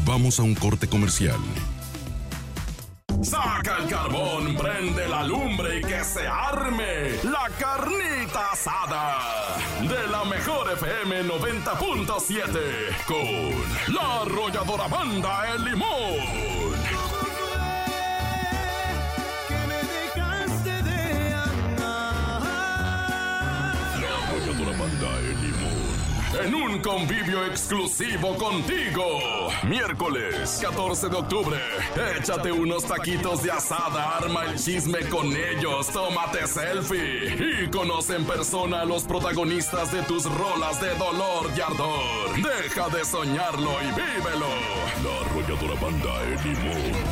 Vamos a un corte comercial. Saca el carbón, prende la lumbre y que se arme la carnita asada de la mejor FM 90.7 con la arrolladora Banda El Limón. Que me dejaste de amar. La arrolladora Banda El Limón. En un convivio exclusivo contigo. Miércoles 14 de octubre. Échate unos taquitos de asada, arma el chisme con ellos, tómate selfie y conoce en persona a los protagonistas de tus rolas de dolor y ardor. Deja de soñarlo y vívelo. La arrolladora Banda El Limón.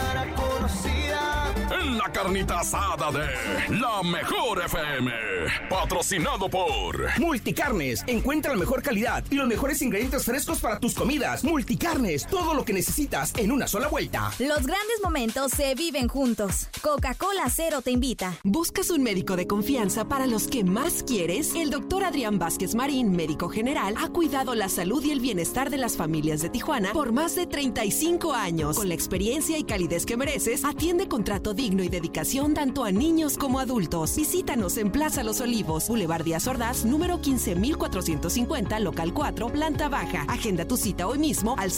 En la carnita asada de La Mejor FM. Patrocinado por Multicarnes. Encuentra la mejor calidad y los mejores ingredientes frescos para tus comidas. Multicarnes, todo lo que necesitas en una sola vuelta. Los grandes momentos se viven juntos. Coca-Cola Cero te invita. ¿Buscas un médico de confianza para los que más quieres? El doctor Adrián Vázquez Marín, médico general, ha cuidado la salud y el bienestar de las familias de Tijuana por más de 35 años. Con la experiencia y calidez que mereces, atiende con trato digno y dedicación tanto a niños como adultos. Visítanos en Plaza Los Olivos, Boulevard Díaz Ordaz, número 15450, local 4, planta baja. Agenda tu cita hoy mismo al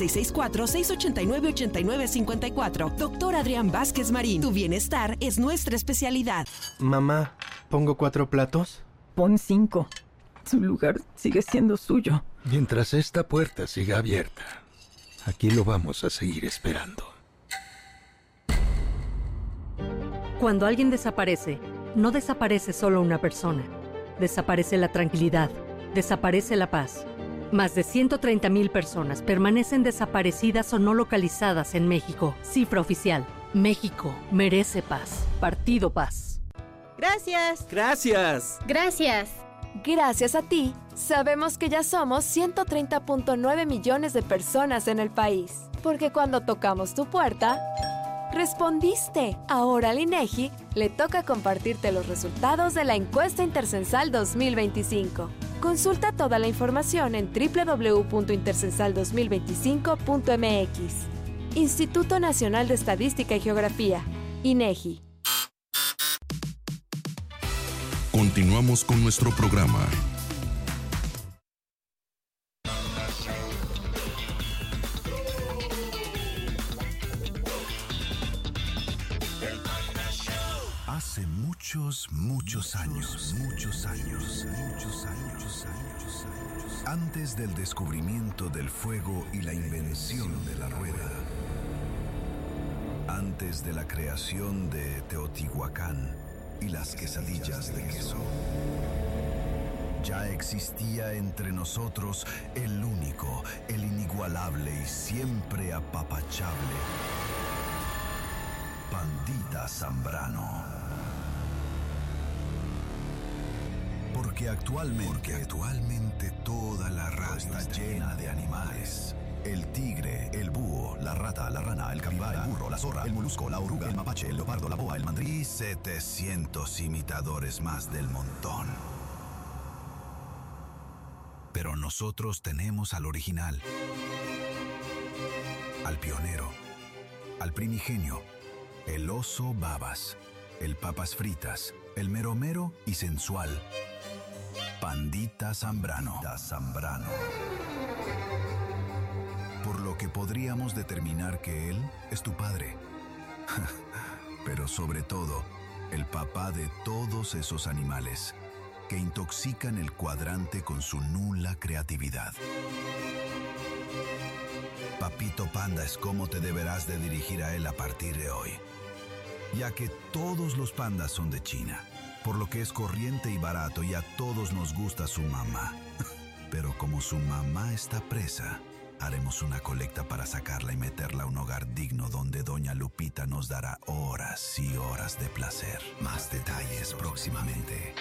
664-689-8954. Doctor Adrián Vázquez Marín, tu bienestar es nuestra especialidad. Mamá, ¿pongo 4 platos? Pon 5. Su lugar sigue siendo suyo. Mientras esta puerta siga abierta, aquí lo vamos a seguir esperando. Cuando alguien desaparece, no desaparece solo una persona. Desaparece la tranquilidad, desaparece la paz. Más de 130,000 personas permanecen desaparecidas o no localizadas en México. Cifra oficial. México merece paz. Partido Paz. Gracias. Gracias. Gracias. Gracias a ti, sabemos que ya somos 130.9 millones de personas en el país. Porque cuando tocamos tu puerta, respondiste. Ahora al INEGI le toca compartirte los resultados de la encuesta intercensal 2025. Consulta toda la información en www.intercensal2025.mx. Instituto Nacional de Estadística y Geografía, INEGI. Continuamos con nuestro programa. Hace muchos años, antes del descubrimiento del fuego y la invención de la rueda, antes de la creación de Teotihuacán y las quesadillas de queso, ya existía entre nosotros el único, el inigualable y siempre apapachable Pandita Zambrano. Porque actualmente toda la radio está llena de animales. El tigre, el búho, la rata, la rana, el capibara, el burro, la zorra, el molusco, la oruga, el mapache, el leopardo, la boa, el mandril y 700 imitadores más del montón. Pero nosotros tenemos al original, al pionero, al primigenio, el oso babas, el papas fritas, el mero mero y sensual Pandita Zambrano. Por lo que podríamos determinar que él es tu padre. Pero sobre todo, el papá de todos esos animales que intoxican el cuadrante con su nula creatividad. Papito Panda es como te deberás de dirigir a él a partir de hoy, ya que todos los pandas son de China, por lo que es corriente y barato y a todos nos gusta su mamá. Pero como su mamá está presa, haremos una colecta para sacarla y meterla a un hogar digno donde Doña Lupita nos dará horas y horas de placer. Más detalles próximamente.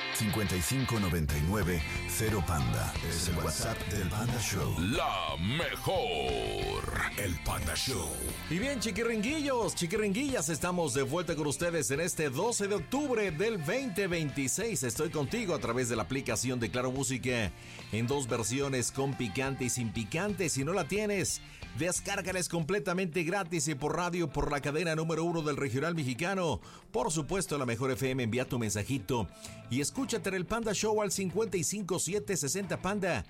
5599-0 Panda. Es el WhatsApp del Panda Show. La Mejor El Panda Show. Y bien, chiquiringuillos, chiquiringuillas, estamos de vuelta con ustedes en este 12 de octubre del 2026. Estoy contigo a través de la aplicación de Claro Música en 2 versiones, con picante y sin picante. Si no la tienes, descárgala, es completamente gratis y por radio, por la cadena número 1 del regional mexicano. Por supuesto, la Mejor FM, envía tu mensajito y escúchate en el Panda Show al 55760 Panda.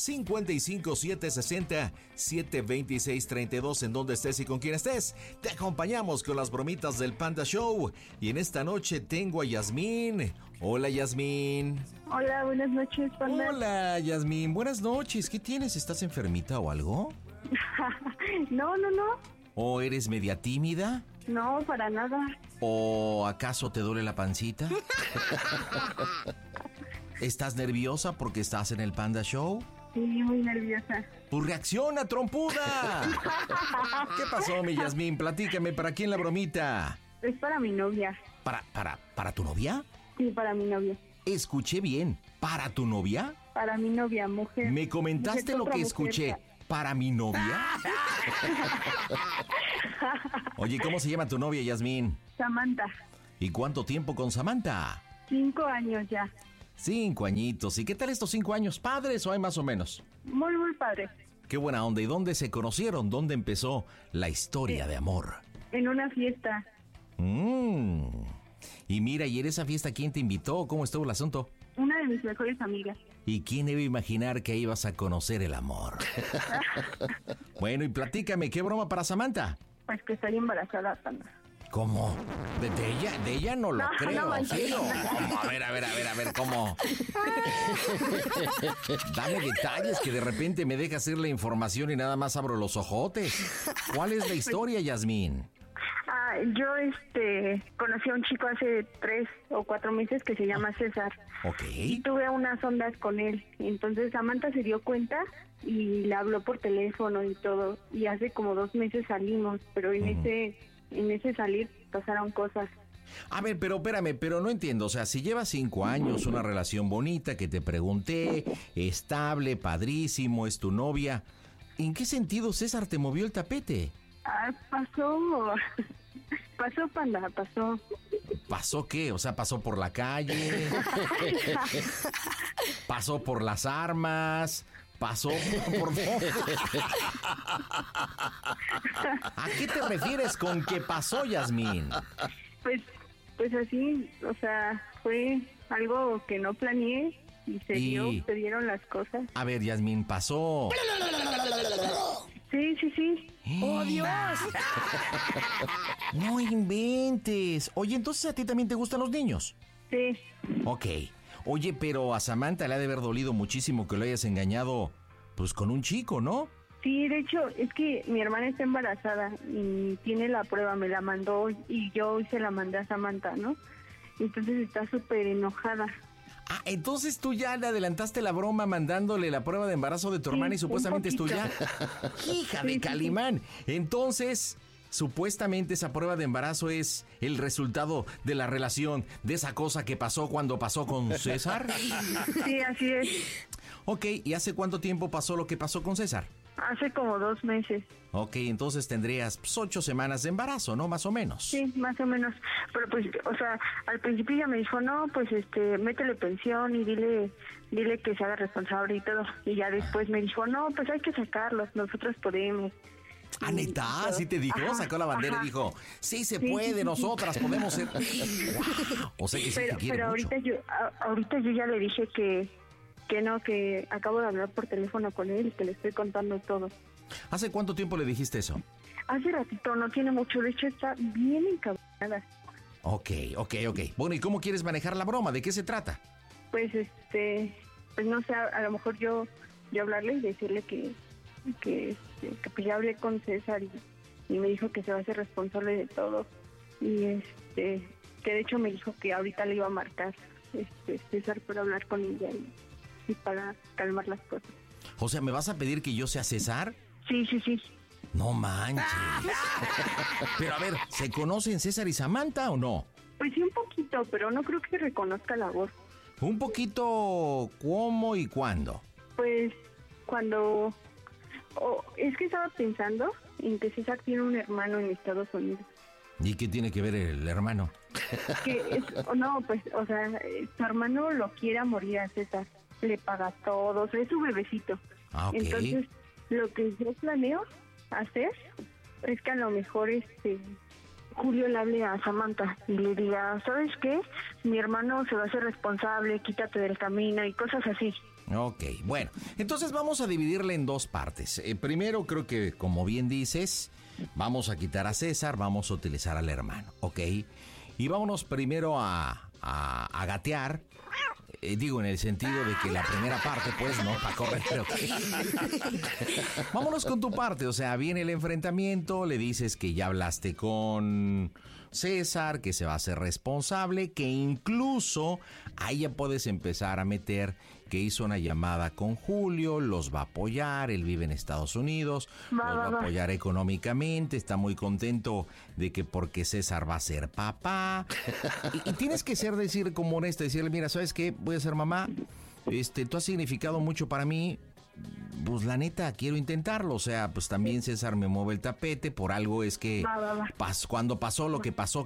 55760-72632, en donde estés y con quien estés. Te acompañamos con las bromitas del Panda Show. Y en esta noche tengo a Yasmín. Hola, Yasmín. Hola, buenas noches, Panda. Hola, Yasmín. Buenas noches. ¿Qué tienes? ¿Estás enfermita o algo? No. ¿O eres media tímida? No, para nada. ¿O acaso te duele la pancita? ¿Estás nerviosa porque estás en el Panda Show? Sí, muy nerviosa. ¡Tu reacciona, trompuda! ¿Qué pasó, mi Yasmín? Platícame, ¿para quién la bromita? Es para mi novia. ¿Para tu novia? Sí, para mi novia. Escuché bien. ¿Para tu novia? Para mi novia, mujer. ¿Me comentaste lo que escuché? ¿Para mi novia? Oye, ¿cómo se llama tu novia, Yasmín? Samantha. ¿Y cuánto tiempo con Samantha? 5 años ya. 5 añitos. ¿Y qué tal estos 5 años? ¿Padres o hay más o menos? Muy, muy padre. Qué buena onda. ¿Y dónde se conocieron? ¿Dónde empezó la historia de amor? En una fiesta. Y mira, ¿y en esa fiesta quién te invitó? ¿Cómo estuvo el asunto? Una de mis mejores amigas. ¿Y quién iba a imaginar que ibas a conocer el amor? Bueno, y platícame, ¿qué broma para Samantha? Pues que estoy embarazada, Panda. ¿Cómo? ¿De ella? No lo creo. No, ¿Sí? ¿Cómo? A ver, ¿cómo? Dame detalles, que de repente me deja hacer la información y nada más abro los ojotes. ¿Cuál es la historia, Yasmín? Yo conocí a un chico hace 3 o 4 meses que se llama César. Ok. Y tuve unas ondas con él. Entonces Samantha se dio cuenta y le habló por teléfono y todo. Y hace como 2 meses salimos, pero en ese salir pasaron cosas. A ver, pero espérame, pero no entiendo. O sea, si llevas 5 años, una relación bonita que te pregunté, estable, padrísimo, es tu novia, ¿en qué sentido César te movió el tapete? Pasó, Panda, pasó. ¿Pasó qué? O sea, ¿pasó por la calle? ¿Pasó por las armas? ¿Pasó por... ¿A qué te refieres con que pasó, Yasmín? Pues así, o sea, fue algo que no planeé y se dieron las cosas. A ver, Yasmín, pasó. Sí. ¡Oh, Dios! No inventes. Oye, entonces ¿a ti también te gustan los niños? Sí. Ok. Oye, pero a Samantha le ha de haber dolido muchísimo que lo hayas engañado, pues, con un chico, ¿no? Sí, de hecho, es que mi hermana está embarazada y tiene la prueba, me la mandó y yo se la mandé a Samantha, ¿no? Entonces está súper enojada. Entonces tú ya le adelantaste la broma mandándole la prueba de embarazo de tu hermana y supuestamente es tuya. ¡Hija de Calimán! Entonces, supuestamente esa prueba de embarazo es el resultado de la relación, de esa cosa que pasó cuando pasó con César. Sí, así es. Ok, ¿y hace cuánto tiempo pasó lo que pasó con César? Hace como 2 meses. Ok, entonces tendrías 8 semanas de embarazo, ¿no? Más o menos. Sí, más o menos. Pero pues, o sea, al principio ella me dijo, no, pues métele pensión y dile que se haga responsable y todo. Y ya después me dijo, no, pues hay que sacarlos, nosotros podemos. ¿Neta? ¿Así te dijo? Sacó la bandera y dijo, sí se puede, nosotras podemos ser... ¡Wow! O sea que sí te quiere mucho. Ahorita yo ya le dije que no, que acabo de hablar por teléfono con él y que le estoy contando todo. ¿Hace cuánto tiempo le dijiste eso? Hace ratito, no tiene mucho, de hecho está bien encabronada. Ok. Bueno, ¿y cómo quieres manejar la broma? ¿De qué se trata? Pues pues no sé, a lo mejor yo hablarle y decirle que pues ya hablé con César y me dijo que se va a hacer responsable de todo. Y que de hecho me dijo que ahorita le iba a marcar César para hablar con ella y para calmar las cosas. O sea, ¿me vas a pedir que yo sea César? Sí. No manches. Pero a ver, ¿se conocen César y Samantha o no? Pues sí, un poquito, pero no creo que reconozca la voz. ¿Un poquito cómo y cuándo? Pues cuando es que estaba pensando en que César tiene un hermano en Estados Unidos. ¿Y qué tiene que ver el hermano? Su hermano lo quiere a morir a César. Le paga todo, es su bebecito. Okay. Entonces, lo que yo planeo hacer es que a lo mejor Julio le hable a Samantha y le diga, ¿sabes qué? Mi hermano se va a hacer responsable, quítate del camino y cosas así. Ok, bueno, entonces vamos a dividirle en dos partes. Primero, creo que, como bien dices, vamos a quitar a César, vamos a utilizar al hermano, ¿ok? Y vámonos primero a gatear. Digo, en el sentido de que la primera parte, pues, no, para correr, pero... Vámonos con tu parte, o sea, viene el enfrentamiento, le dices que ya hablaste con César, que se va a hacer responsable, que incluso ahí ya puedes empezar a meter que hizo una llamada con Julio, los va a apoyar, él vive en Estados Unidos, los va a apoyar económicamente, está muy contento de que porque César va a ser papá, y tienes que decir como honesta, decirle, mira, ¿sabes qué? Voy a ser mamá, tú has significado mucho para mí, pues la neta, quiero intentarlo, o sea, pues también César me mueve el tapete, por algo es que cuando pasó lo que pasó,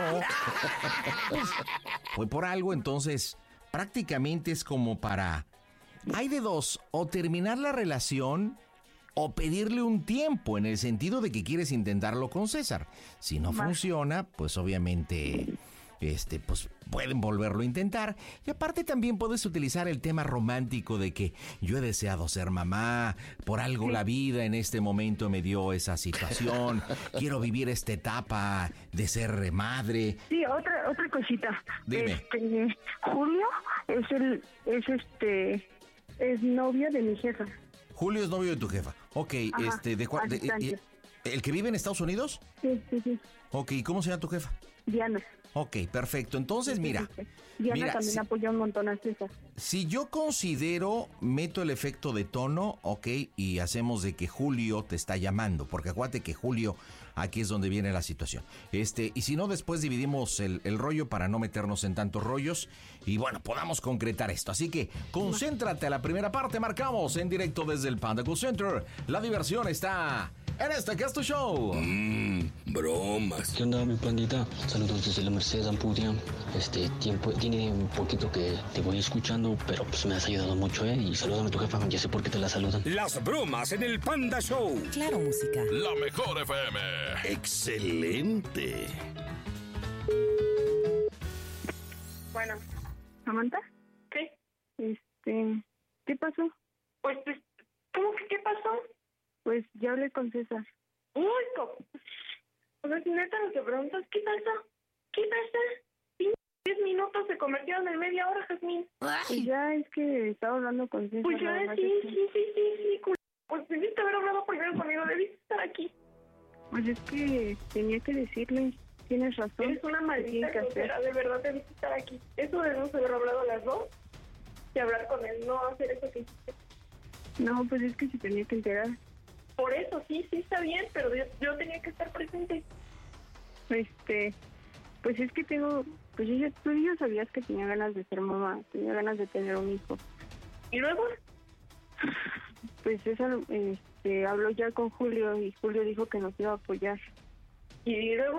fue por algo, entonces... Prácticamente es como hay de dos, o terminar la relación o pedirle un tiempo, en el sentido de que quieres intentarlo con César. Si no funciona, pues obviamente, pues pueden volverlo a intentar. Y aparte también puedes utilizar el tema romántico de que yo he deseado ser mamá, por algo la vida en este momento me dio esa situación, quiero vivir esta etapa de ser madre. Sí, otra cosita. Dime. Julio es novio de mi jefa. Julio es novio de tu jefa. Ok, ajá, ¿el que vive en Estados Unidos? Sí. Ok, ¿cómo se llama tu jefa? Diana. Ok, perfecto. Entonces, mira. Diana también apoyó un montón a César. Si yo considero, meto el efecto de tono, ok, y hacemos de que Julio te está llamando, porque acuérdate que Julio, aquí es donde viene la situación. Y si no, después dividimos el rollo para no meternos en tantos rollos y bueno, podamos concretar esto. Así que concéntrate a la primera parte, marcamos en directo desde el Panda Cool Center. La diversión está en este Casto Show. Bromas. ¿Qué onda, mi pandita? Saludos desde la Merced Ampudia. Tiene un poquito que te voy escuchando, pero pues me has ayudado mucho, Y salúdame a tu jefa, ya sé por qué te la saludan. Las bromas en el Panda Show. Claro, música. La mejor FM. Excelente. Bueno, ¿Samantha? ¿Qué? ¿Qué pasó? Pues, ¿cómo que qué pasó? Pues ya hablé con César. Uy, o sea, si neta lo que preguntas, ¿qué pasó? 10 minutos se convirtieron en media hora, Jazmín. Pues ya es que estaba hablando con César. Pues ya, sí. Pues debiste haber hablado primero conmigo, debiste estar aquí. Pues es que tenía que decirle, tienes razón. Eres una maldita grosera, de verdad debiste estar aquí. Eso debemos haber hablado a las dos y hablar con él, no hacer eso que hiciste. No, pues es que se tenía que enterar. Por eso, sí está bien, pero yo tenía que estar presente. Pues es que tú ya sabías que tenía ganas de ser mamá, tenía ganas de tener un hijo. ¿Y luego? Pues César habló ya con Julio y Julio dijo que nos iba a apoyar. ¿Y luego?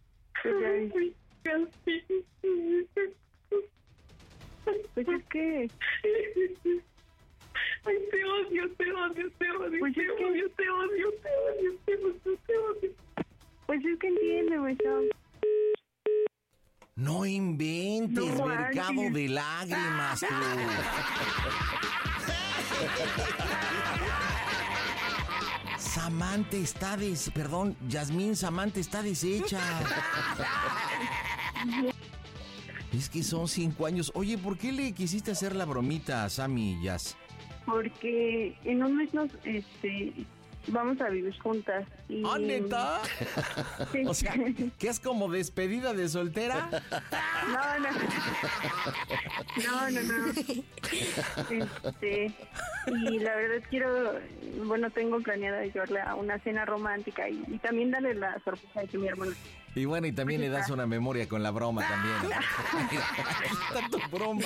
Pues es que... Ay, te odio. Pues te odio. Pues es que entiende, güey. No inventes, mercado de lágrimas, tú. Samantha está deshecha. Es que son 5 años. Oye, ¿por qué le quisiste hacer la bromita a Sammy y Jazz? Porque en un mes vamos a vivir juntas. Y... ¿Ah, neta? Sí. O sea, ¿que es como despedida de soltera? No. Y la verdad tengo planeado llevarle a una cena romántica y también darle la sorpresa de que mi hermano Y bueno, y también le das una memoria con la broma también. Está tu broma.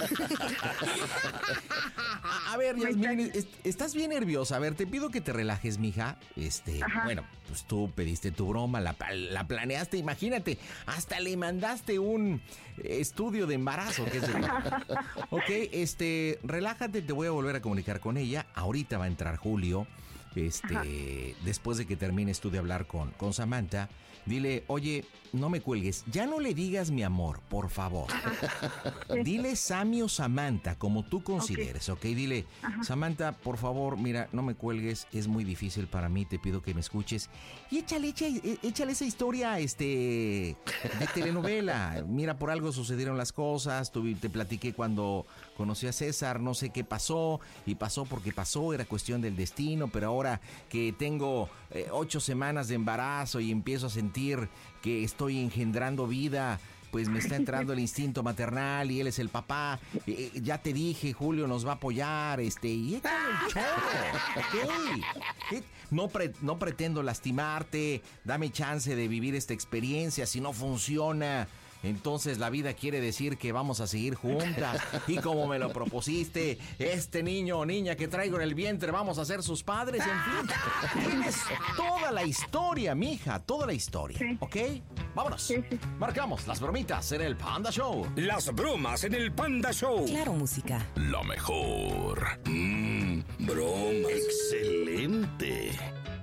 A ver, Yasmín, estás bien nerviosa. A ver, te pido que te relajes, mija. Bueno, pues tú pediste tu broma, la planeaste, imagínate. Hasta le mandaste un estudio de embarazo. ¿Qué es eso? Ok, relájate, te voy a volver a comunicar con ella. Ahorita va a entrar Julio. Después de que termines tú de hablar con Samantha, dile, oye, no me cuelgues, ya no le digas mi amor, por favor. Dile Sammy o Samantha, como tú consideres, ¿ok? Dile, Samantha, por favor, mira, no me cuelgues, es muy difícil para mí, te pido que me escuches. Y échale esa historia, de telenovela. Mira, por algo sucedieron las cosas, te platiqué cuando conocí a César, no sé qué pasó, y pasó porque pasó, era cuestión del destino, pero ahora que tengo 8 semanas de embarazo y empiezo a sentir que estoy engendrando vida, pues me está entrando el instinto maternal y él es el papá. Ya te dije, Julio nos va a apoyar, y échale el chorro, ¿ok? No pretendo lastimarte, dame chance de vivir esta experiencia. Si no funciona, entonces la vida quiere decir que vamos a seguir juntas. Y como me lo propusiste, este niño o niña que traigo en el vientre vamos a ser sus padres. En fin, tienes toda la historia, mija, toda la historia, ¿ok? Vámonos. Marcamos las bromitas en el Panda Show. Las bromas en el Panda Show. Claro, música. La mejor. Broma. Excelente.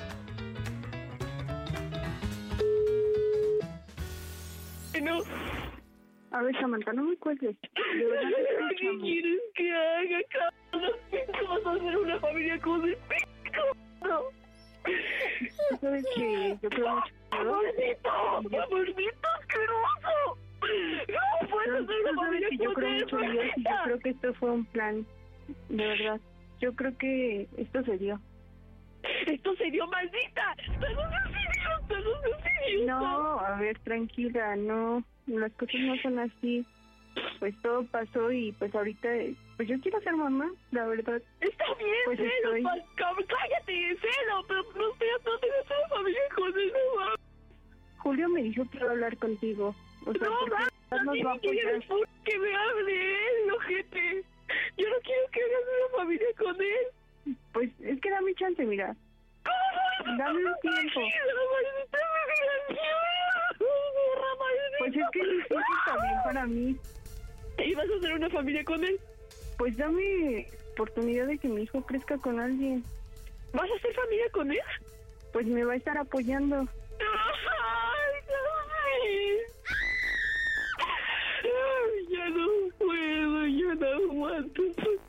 No. A ver, Samantha, no me cuelgues. ¿Qué quieres que haga, cabrón? ¿Cómo vas a hacer una familia con el pico? ¿Sabes que yo creo mucho? ¡Amorcito asqueroso! ¡No puedes hacer una familia con él! Yo creo mucho en Dios y yo creo que esto fue un plan. De verdad. Yo creo que esto se dio. ¡Esto se dio, maldita! ¡Todos los idiotas! No, a ver, tranquila, no. Las cosas no son así. Pues todo pasó y pues ahorita... Pues yo quiero ser mamá, la verdad. Está bien, pues Celo, cállate, Celo, pero no tengo una familia con él, no. Julio me dijo que iba a hablar contigo. O sea, no, nos va a apoyar. Que me hable él, ojete. Yo no quiero que hagas una familia con él. Pues es que dame chance, mira. Dame un tiempo. Pues es que el tiempo está bien para mí. ¿Y vas a hacer una familia con él? Pues dame oportunidad de que mi hijo crezca con alguien. ¿Vas a hacer familia con él? Pues me va a estar apoyando. ¡Ay, ya no puedo, ya no aguanto.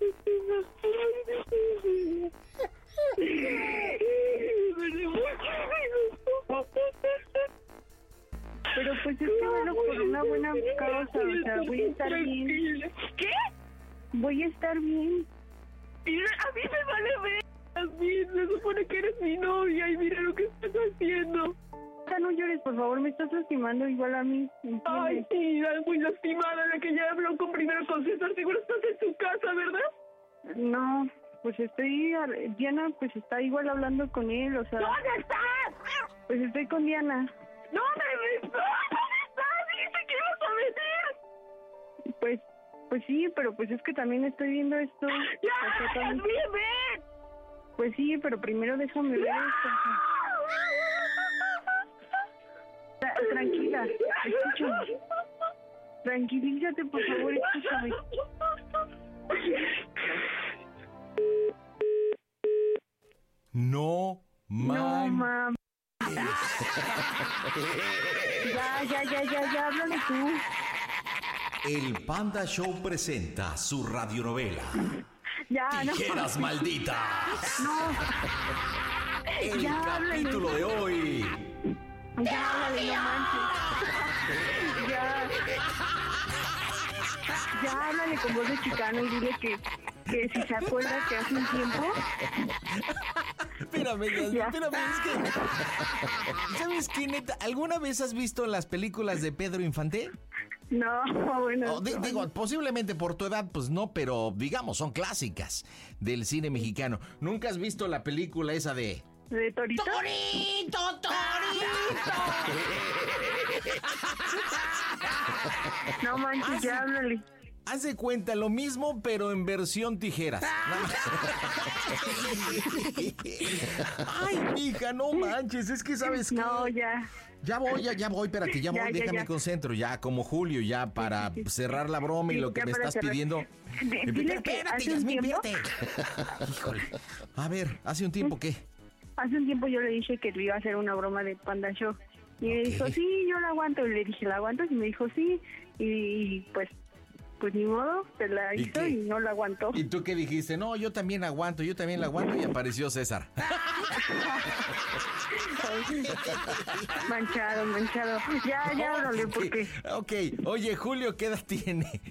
Pero pues es que bueno, por una buena causa, o sea, voy a estar bien. ¿Qué? Voy a estar bien. Y a mí me vale ver, se supone que eres mi novia y mira lo que estás haciendo. No llores, por favor, me estás lastimando igual a mí, ¿entiendes? Ay, sí, muy lastimada, la que ya habló primero con César, seguro estás en su casa, ¿verdad? No, pues Diana pues está igual hablando con él, o sea... ¿Dónde estás? Pues estoy con Diana. ¿Dónde estás? Dijiste que ibas a venir. Pues sí, pero pues es que también estoy viendo esto. ¡Ya! ¡Ven! Pues sí, pero primero déjame ver esto. Tranquila, escúchame. Tranquilízate, por favor, escúchame. No, mam. Ya, háblale tú. El Panda Show presenta su radionovela. ¡Tijeras malditas! No. El capítulo de hoy. Ya, háblale, no manches. Ya háblale con voz de chicano y dile que si se acuerda que hace un tiempo... Espérame, es que... ¿Sabes qué, neta? ¿Alguna vez has visto las películas de Pedro Infante? No, bueno... Digo, posiblemente por tu edad, pues no, pero digamos, son clásicas del cine mexicano. ¿Nunca has visto la película esa de ¿De Torito? ¡Torito! No manches, ya háblale. Haz de cuenta lo mismo, pero en versión tijeras. Ay, mija, no manches, es que sabes que... No, ya. Ya voy, espérate, ya voy, déjame concentro, ya como Julio, ya para cerrar la broma y lo que me estás pidiendo. Dile que hace un tiempo... Híjole. A ver, ¿hace un tiempo qué? Hace un tiempo yo le dije que le iba a hacer una broma de Panda Show. Y me dijo, sí, yo la aguanto. Y le dije, ¿la aguantas? Y me dijo, sí. Y pues ni modo, se la hizo y no la aguantó. ¿Y tú qué dijiste? No, yo también la aguanto, y apareció César. Manchado. Ya, háblale, porque... Ok, oye, Julio, ¿qué edad tiene?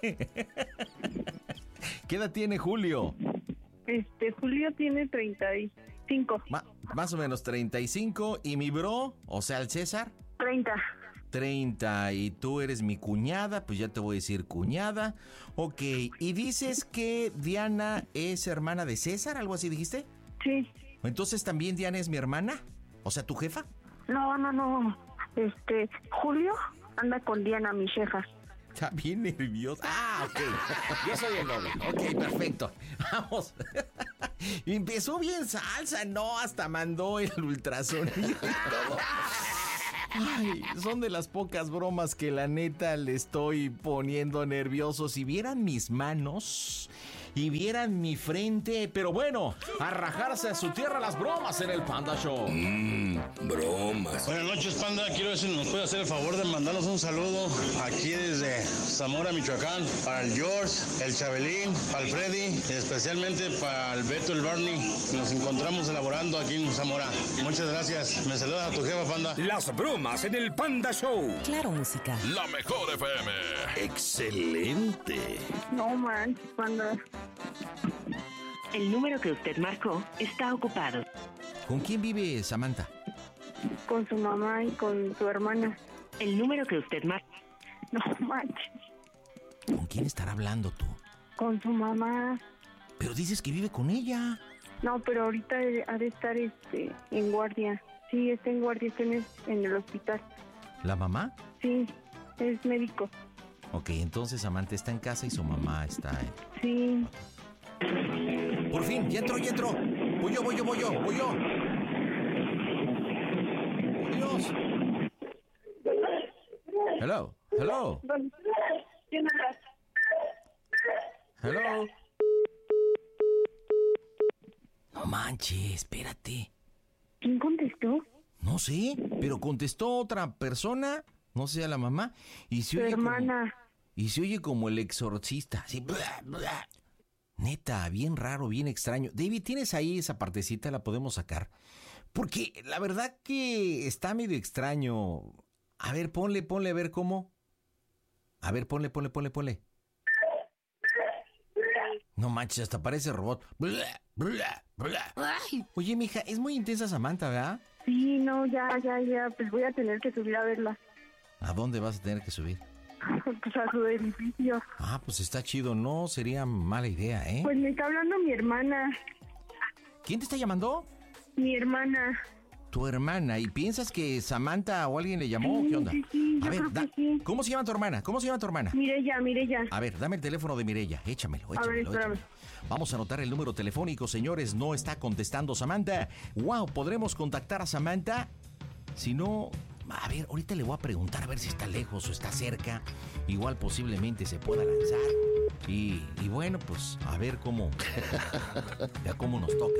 ¿Qué edad tiene Julio? Julio tiene 35. Más o menos 35. ¿Y mi bro? O sea, el César. 30. Y tú eres mi cuñada, pues ya te voy a decir cuñada. Ok, ¿y dices que Diana es hermana de César? ¿Algo así dijiste? Sí. Entonces, ¿también Diana es mi hermana? O sea, ¿tu jefa? No. Julio anda con Diana, mi jefa. Está bien nervioso. Ah, ok. Yo soy el novio. Ok, perfecto. Vamos. Empezó bien salsa, ¿no? Hasta mandó el ultrasonido y todo. Ay, son de las pocas bromas que la neta le estoy poniendo nervioso. Si vieran mis manos y vieran mi frente, pero bueno, a rajarse a su tierra las bromas en el Panda Show. Bromas. Buenas noches, Panda. Quiero ver si nos puede hacer el favor de mandarnos un saludo aquí desde Zamora, Michoacán, para el George, el Chabelín, para el Freddy, y especialmente para el Beto, el Barney. Nos encontramos elaborando aquí en Zamora. Muchas gracias. Me saluda a tu jefa, Panda. Las bromas en el Panda Show. Claro, música. La mejor FM. Excelente. No manches, Panda. El número que usted marcó está ocupado. ¿Con quién vive Samantha? Con su mamá y con su hermana. El número que usted marcó. No manches. ¿Con quién estará hablando tú? Con su mamá. Pero dices que vive con ella. No, pero ahorita ha de estar en guardia. Sí, está en guardia, está en el hospital. ¿La mamá? Sí, es médico. Ok, entonces Samantha está en casa y su mamá está en... Sí. Por fin, ya entró. Voy yo. ¡Oh, Dios! Hello. ¿Quién habla? Hello. No manches, espérate. ¿Quién contestó? No sé, pero contestó otra persona, no sé, a la mamá, y se oye hermana. Y se oye como el exorcista, así, bla, bla. Neta, bien raro, bien extraño. David, ¿tienes ahí esa partecita? ¿La podemos sacar? Porque la verdad que está medio extraño. A ver, ponle, a ver cómo. A ver, ponle. No manches, hasta parece robot. Bla, bla, bla. Oye, mija, es muy intensa Samantha, ¿verdad? Sí, no, ya. Pues voy a tener que subir a verla. ¿A dónde vas a tener que subir? Pues a su edificio. Ah, pues está chido, no sería mala idea, ¿eh? Pues me está hablando mi hermana. ¿Quién te está llamando? Mi hermana. Tu hermana, ¿y piensas que Samantha o alguien le llamó? Sí, ¿Qué onda? Sí, a ver, sí. ¿Cómo se llama tu hermana? Mireya. A ver, dame el teléfono de Mireya, échamelo. A ver, espérame. Vamos a anotar el número telefónico, señores, no está contestando Samantha. Wow, ¿podremos contactar a Samantha? Si no, a ver, ahorita le voy a preguntar a ver si está lejos o está cerca. Igual posiblemente se pueda lanzar. Y bueno, pues a ver cómo nos toca.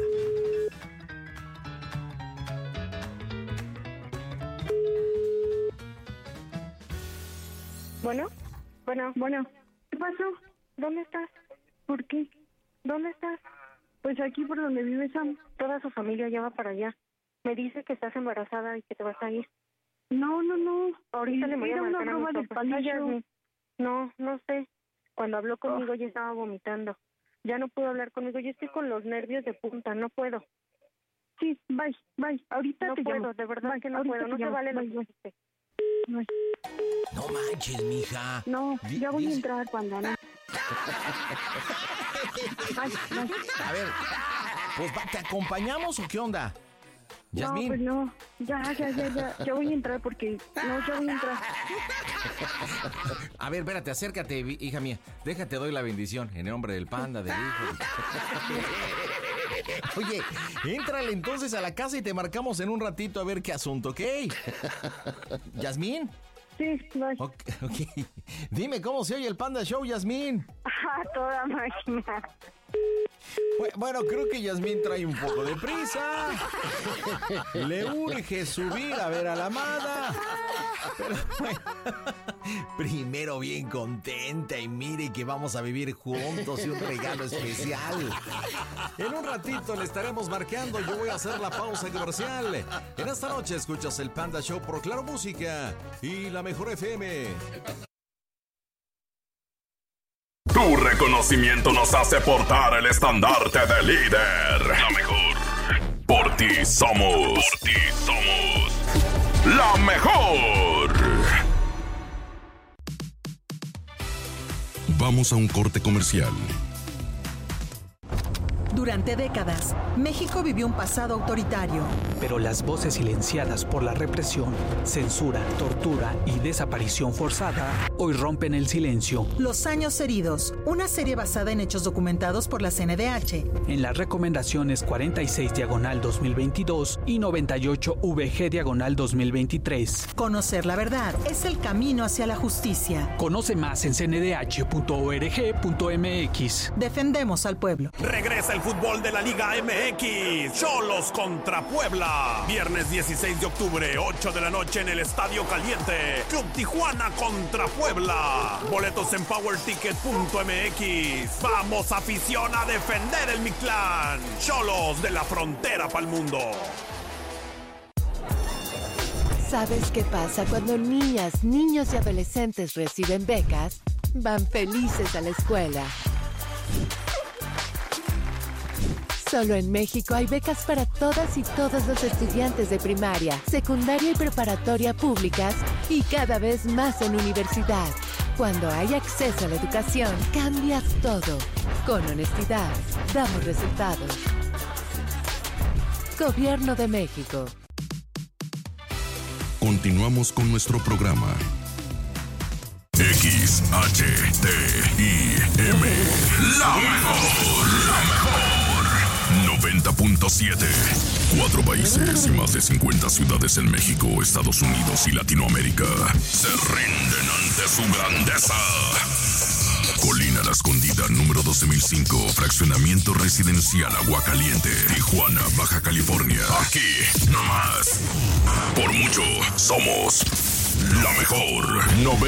Bueno. ¿Qué pasó? ¿Dónde estás? ¿Por qué? ¿Dónde estás? Pues aquí por donde vive Sam. Toda su familia ya va para allá. Me dice que estás embarazada y que te vas a ir. No. Ahorita le voy a marcar a mis papás. No sé. Cuando habló conmigo ya estaba vomitando. Ya no pudo hablar conmigo. Yo estoy con los nervios de punta. No puedo. Sí, bye. Ahorita no te puedo, llamo. De verdad que no puedo. No te vale lo que hiciste. No manches, mija. No, ya voy a entrar cuando no. A ver, pues ¿te acompañamos o qué onda? Yasmín. No, pues no. Ya voy a entrar porque... No, ya voy a entrar. A ver, espérate, acércate, hija mía. Déjate, doy la bendición en nombre del panda, del hijo. Oye, éntrale entonces a la casa y te marcamos en un ratito a ver qué asunto, ¿ok? ¿Yasmín? Sí, voy. Ok. Dime, ¿cómo se oye el Panda Show, Yasmín? Toda máquina. Bueno, creo que Yasmín trae un poco de prisa. Le urge subir a ver a la amada. Pero bueno, primero bien contenta y mire que vamos a vivir juntos y un regalo especial. En un ratito le estaremos marcando. Yo voy a hacer la pausa comercial. En esta noche escuchas el Panda Show por Claro Música y la Mejor FM. Tu reconocimiento nos hace portar el estandarte de líder. La mejor. Por ti somos la mejor. Vamos a un corte comercial. Durante décadas, México vivió un pasado autoritario. Pero las voces silenciadas por la represión, censura, tortura y desaparición forzada hoy rompen el silencio. Los años heridos, una serie basada en hechos documentados por la CNDH. En las recomendaciones 46/2022 y 98VG/2023. Conocer la verdad es el camino hacia la justicia. Conoce más en cndh.org.mx. Defendemos al pueblo. Regresa el fútbol de la Liga MX. Cholos contra Puebla. Viernes 16 de octubre, 8 de la noche en el Estadio Caliente. Club Tijuana contra Puebla. Boletos en powerticket.mx. Vamos, afición, a defender el Mictlán. Cholos de la frontera pa'l mundo. ¿Sabes qué pasa cuando niñas, niños y adolescentes reciben becas? Van felices a la escuela. Solo en México hay becas para todas y todos los estudiantes de primaria, secundaria y preparatoria públicas y cada vez más en universidad. Cuando hay acceso a la educación, cambias todo. Con honestidad, damos resultados. Gobierno de México. Continuamos con nuestro programa. XHTIM. La mejor. 90.7. 4 países y más de 50 ciudades en México, Estados Unidos y Latinoamérica se rinden ante su grandeza. Colina La Escondida, número 12005, fraccionamiento residencial Aguacaliente, Tijuana, Baja California. Aquí, nomás. Por mucho, somos la mejor.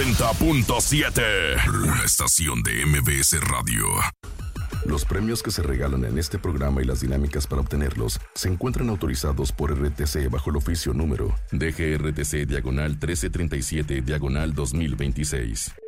90.7. Una estación de MBS Radio. Los premios que se regalan en este programa y las dinámicas para obtenerlos se encuentran autorizados por RTC bajo el oficio número DGRTC/1337/2026.